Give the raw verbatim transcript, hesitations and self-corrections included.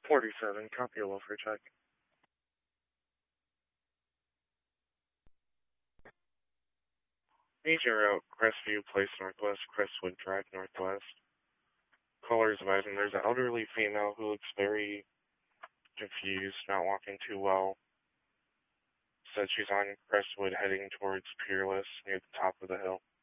forty-seven, copy a welfare check. Agent route, Crestview Place Northwest, Crestwood Drive Northwest. Callers advising there's an elderly female who looks very confused, not walking too well. Said she's on Crestwood heading towards Peerless near the top of the hill.